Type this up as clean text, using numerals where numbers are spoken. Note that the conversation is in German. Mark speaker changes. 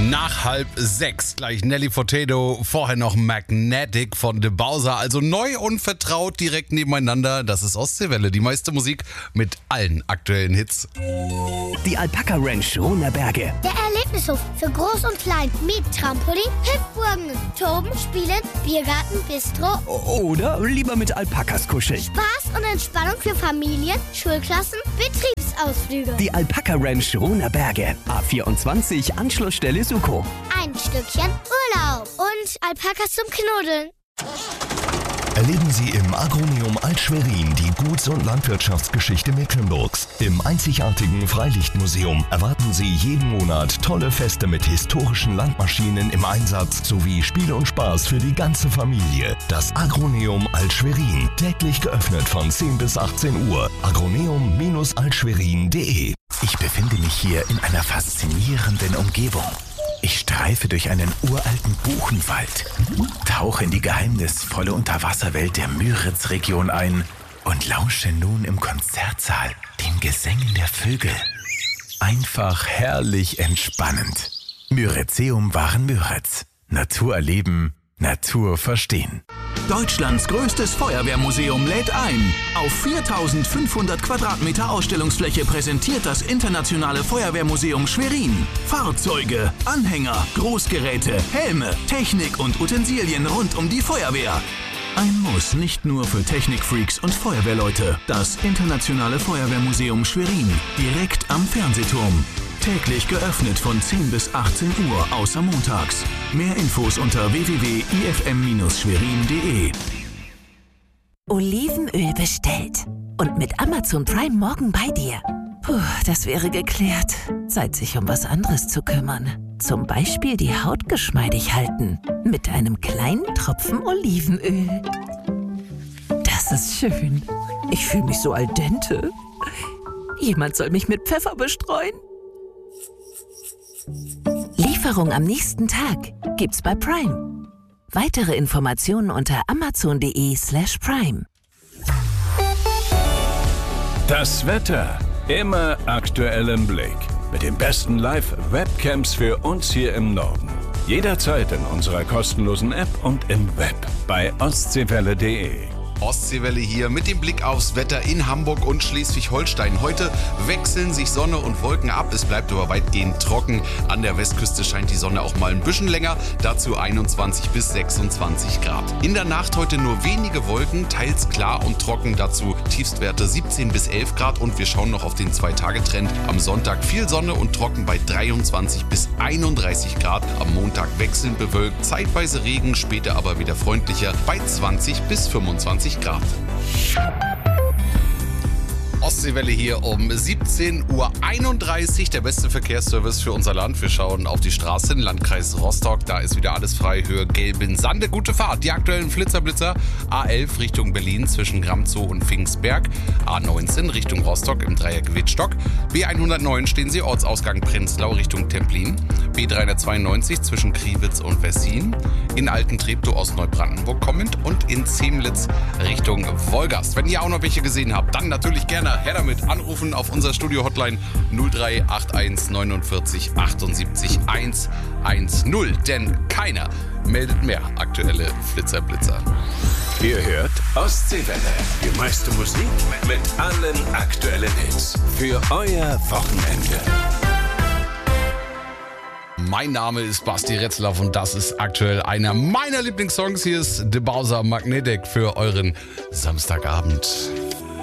Speaker 1: Nach 5:30 gleich Nelly Furtado, vorher noch Magnetic von De Bowser. Also neu und vertraut direkt nebeneinander. Das ist Ostseewelle, die meiste Musik mit allen aktuellen Hits.
Speaker 2: Die Alpaka Ranch Runerberge.
Speaker 3: Der Erlebnishof für Groß und Klein mit Trampolin, Hüpfburgen, Toben, Spielen, Biergarten, Bistro.
Speaker 2: Oder lieber mit Alpakas kuscheln.
Speaker 3: Spaß und Entspannung für Familien, Schulklassen, Betriebsausflüge.
Speaker 2: Die Alpaka Ranch Runerberge. A24 Anschlussstelle Suko.
Speaker 3: Ein Stückchen Urlaub und Alpakas zum Knuddeln.
Speaker 4: Erleben Sie im Agroneum Alt-Schwerin die Guts- und Landwirtschaftsgeschichte Mecklenburgs. Im einzigartigen Freilichtmuseum erwarten Sie jeden Monat tolle Feste mit historischen Landmaschinen im Einsatz sowie Spiele und Spaß für die ganze Familie. Das Agroneum Alt-Schwerin, täglich geöffnet von 10 bis 18 Uhr. agroneum-altschwerin.de.
Speaker 5: Ich befinde mich hier in einer faszinierenden Umgebung. Ich streife durch einen uralten Buchenwald, tauche in die geheimnisvolle Unterwasserwelt der Müritz-Region ein und lausche nun im Konzertsaal den Gesängen der Vögel. Einfach herrlich entspannend. Müritzeum waren Müritz. Natur erleben, Natur verstehen.
Speaker 6: Deutschlands größtes Feuerwehrmuseum lädt ein. Auf 4.500 Quadratmeter Ausstellungsfläche präsentiert das Internationale Feuerwehrmuseum Schwerin Fahrzeuge, Anhänger, Großgeräte, Helme, Technik und Utensilien rund um die Feuerwehr. Ein Muss nicht nur für Technikfreaks und Feuerwehrleute. Das Internationale Feuerwehrmuseum Schwerin, direkt am Fernsehturm. Täglich geöffnet von 10 bis 18 Uhr, außer montags. Mehr Infos unter www.ifm-schwerin.de.
Speaker 7: Olivenöl bestellt. Und mit Amazon Prime morgen bei dir. Puh, das wäre geklärt. Zeit, sich um was anderes zu kümmern. Zum Beispiel die Haut geschmeidig halten. Mit einem kleinen Tropfen Olivenöl. Das ist schön. Ich fühle mich so al dente. Jemand soll mich mit Pfeffer bestreuen. Lieferung am nächsten Tag gibt's bei Prime. Weitere Informationen unter amazon.de/prime.
Speaker 8: Das Wetter immer aktuell im Blick. Mit den besten Live-Webcams für uns hier im Norden. Jederzeit in unserer kostenlosen App und im Web bei ostseewelle.de.
Speaker 1: Ostseewelle hier mit dem Blick aufs Wetter in Hamburg und Schleswig-Holstein. Heute wechseln sich Sonne und Wolken ab. Es bleibt aber weitgehend trocken. An der Westküste scheint die Sonne auch mal ein bisschen länger. Dazu 21 bis 26 Grad. In der Nacht heute nur wenige Wolken, teils klar und trocken. Dazu Tiefstwerte 17 bis 11 Grad. Und wir schauen noch auf den 2-Tage-Trend. Am Sonntag viel Sonne und trocken bei 23 bis 31 Grad. Am Montag wechselnd bewölkt, zeitweise Regen, später aber wieder freundlicher bei 20 bis 25 Grad. Ostseewelle hier um 17:31 Uhr. Der beste Verkehrsservice für unser Land. Wir schauen auf die Straße im Landkreis Rostock. Da ist wieder alles frei. Höhe Gelbensande. Gute Fahrt. Die aktuellen Flitzer-Blitzer. A11 Richtung Berlin zwischen Gramzow und Pfingstberg. A19 Richtung Rostock im Dreieck Wittstock. B109 stehen Sie Ortsausgang Prenzlau Richtung Templin. B392 zwischen Kriwitz und Wessin. In Altentreptow aus Neubrandenburg kommend und in Zemlitz Richtung Wolgast. Wenn ihr auch noch welche gesehen habt, dann natürlich gerne her damit. Anrufen auf unser Studio-Hotline 0381 49 78 110. Denn keiner meldet mehr aktuelle Flitzer-Blitzer.
Speaker 8: Ihr hört Ostseewelle. Die meiste Musik mit allen aktuellen Hits. Für euer Wochenende.
Speaker 1: Mein Name ist Basti Retzlaff und das ist aktuell einer meiner Lieblingssongs. Hier ist De Bowser Magnetic für euren Samstagabend.